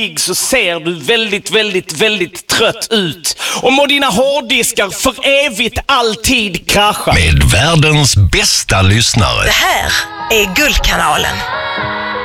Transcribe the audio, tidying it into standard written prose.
så ser du väldigt, väldigt, väldigt trött ut. Och må dina hårddiskar för evigt alltid krascha. Med världens bästa lyssnare. Det här är Guldkanalen.